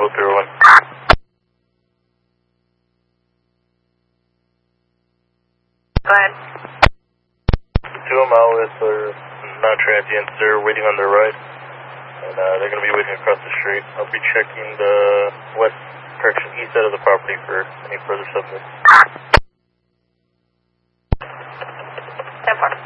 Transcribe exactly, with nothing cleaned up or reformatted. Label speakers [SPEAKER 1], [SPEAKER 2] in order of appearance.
[SPEAKER 1] Bravo zero one.
[SPEAKER 2] Go ahead.
[SPEAKER 1] Two mile with our non-transients. They're waiting on their ride. And uh, they're going to be waiting across the street. I'll be checking the west, correction, east side of the property for any further subjects.
[SPEAKER 2] ten four.